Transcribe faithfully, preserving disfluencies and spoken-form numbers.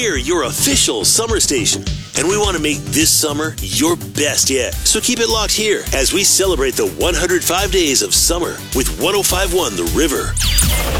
We're your official summer station, and we want to make this summer your best yet. So keep it locked here as we celebrate the one hundred five days of summer with one oh five point one The River.